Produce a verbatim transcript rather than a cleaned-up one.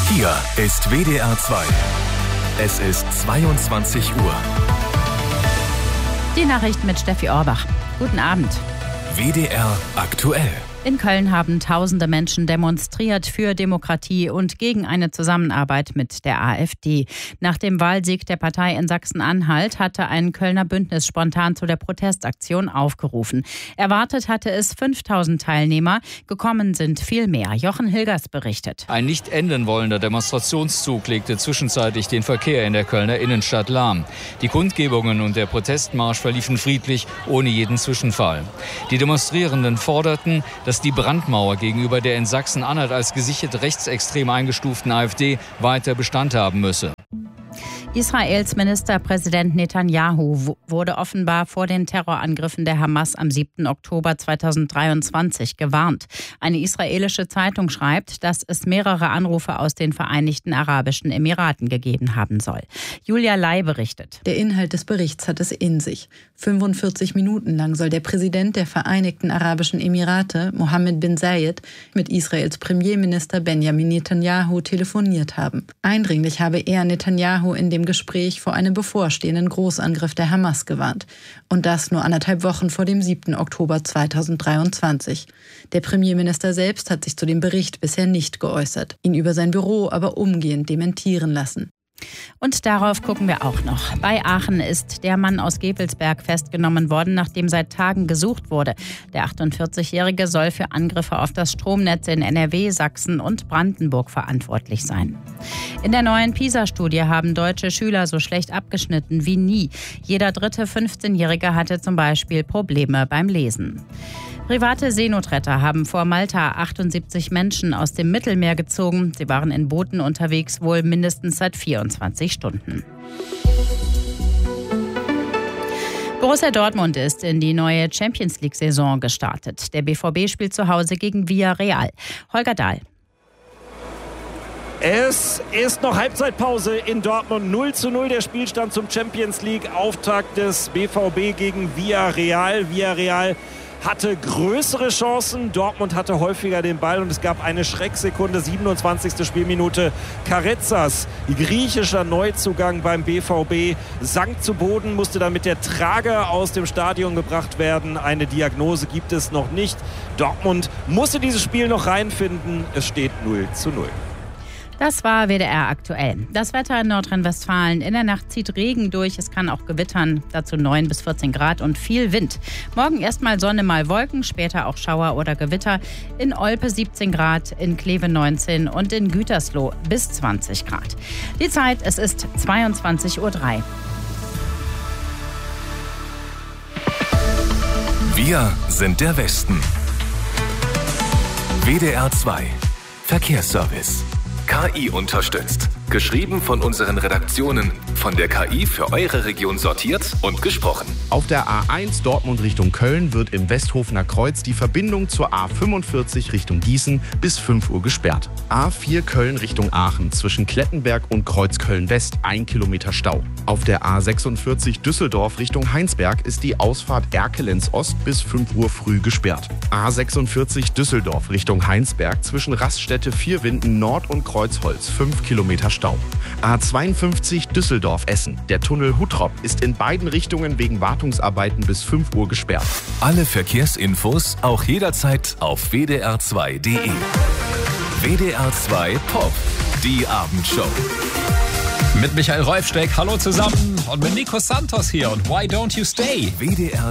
Hier ist W D R zwei. Es ist zweiundzwanzig Uhr. Die Nachricht mit Steffi Orbach. Guten Abend. W D R aktuell. In Köln haben tausende Menschen demonstriert für Demokratie und gegen eine Zusammenarbeit mit der AfD. Nach dem Wahlsieg der Partei in Sachsen-Anhalt hatte ein Kölner Bündnis spontan zu der Protestaktion aufgerufen. Erwartet hatte es fünftausend Teilnehmer, gekommen sind viel mehr. Jochen Hilgers berichtet. Ein nicht enden wollender Demonstrationszug legte zwischenzeitlich den Verkehr in der Kölner Innenstadt lahm. Die Kundgebungen und der Protestmarsch verliefen friedlich, ohne jeden Zwischenfall. Die Demonstrierenden forderten, dass die Brandmauer gegenüber der in Sachsen-Anhalt als gesichert rechtsextrem eingestuften AfD weiter Bestand haben müsse. Israels Ministerpräsident Netanyahu wurde offenbar vor den Terrorangriffen der Hamas am siebten Oktober zweitausenddreiundzwanzig gewarnt. Eine israelische Zeitung schreibt, dass es mehrere Anrufe aus den Vereinigten Arabischen Emiraten gegeben haben soll. Julia Lai berichtet. Der Inhalt des Berichts hat es in sich. fünfundvierzig Minuten lang soll der Präsident der Vereinigten Arabischen Emirate, Mohammed bin Zayed, mit Israels Premierminister Benjamin Netanyahu telefoniert haben. Eindringlich habe er Netanyahu in dem Gespräch vor einem bevorstehenden Großangriff der Hamas gewarnt. Und das nur anderthalb Wochen vor dem siebten Oktober zweitausenddreiundzwanzig. Der Premierminister selbst hat sich zu dem Bericht bisher nicht geäußert, ihn über sein Büro aber umgehend dementieren lassen. Und darauf gucken wir auch noch. Bei Aachen ist der Mann aus Gevelsberg festgenommen worden, nachdem seit Tagen gesucht wurde. Der achtundvierzigjährige soll für Angriffe auf das Stromnetz in N R W, Sachsen und Brandenburg verantwortlich sein. In der neuen PISA-Studie haben deutsche Schüler so schlecht abgeschnitten wie nie. Jeder dritte fünfzehnjährige hatte zum Beispiel Probleme beim Lesen. Private Seenotretter haben vor Malta achtundsiebzig Menschen aus dem Mittelmeer gezogen. Sie waren in Booten unterwegs, wohl mindestens seit vierundzwanzig Stunden. Borussia Dortmund ist in die neue Champions-League-Saison gestartet. Der B V B spielt zu Hause gegen Villarreal. Holger Dahl. Es ist noch Halbzeitpause in Dortmund. null zu null der Spielstand zum Champions-League-Auftakt des B V B gegen Villarreal. Villarreal hatte größere Chancen, Dortmund hatte häufiger den Ball und es gab eine Schrecksekunde, siebenundzwanzigste Spielminute. Carrezzas, griechischer Neuzugang beim B V B, sank zu Boden, musste dann mit der Trage aus dem Stadion gebracht werden. Eine Diagnose gibt es noch nicht. Dortmund musste dieses Spiel noch reinfinden. Es steht null zu null. Das war W D R aktuell. Das Wetter in Nordrhein-Westfalen. In der Nacht zieht Regen durch. Es kann auch gewittern. Dazu neun bis vierzehn Grad und viel Wind. Morgen erstmal Sonne, mal Wolken, später auch Schauer oder Gewitter. In Olpe siebzehn Grad, in Kleve neunzehn und in Gütersloh bis zwanzig Grad. Die Zeit, es ist zweiundzwanzig Uhr drei. Wir sind der Westen. W D R zwei. Verkehrsservice. K I unterstützt. Geschrieben von unseren Redaktionen. Von der K I für eure Region sortiert und gesprochen. Auf der A eins Dortmund Richtung Köln wird im Westhofener Kreuz die Verbindung zur A fünfundvierzig Richtung Gießen bis fünf Uhr gesperrt. A vier Köln Richtung Aachen zwischen Klettenberg und Kreuzköln-West ein Kilometer Stau. Auf der A sechsundvierzig Düsseldorf Richtung Heinsberg ist die Ausfahrt Erkelenz Ost bis fünf Uhr früh gesperrt. A sechsundvierzig Düsseldorf Richtung Heinsberg zwischen Raststätte Vierwinden Nord und Kreuzholz fünf Kilometer Stau. A zweiundfünfzig Düsseldorf-Essen. Der Tunnel Huttrop ist in beiden Richtungen wegen Wartungsarbeiten bis fünf Uhr gesperrt. Alle Verkehrsinfos auch jederzeit auf w d r zwei punkt d e. W D R zwei Pop, die Abendshow. Mit Michael Rolfsteck, hallo zusammen. Und mit Nico Santos hier und Why Don't You Stay? W D R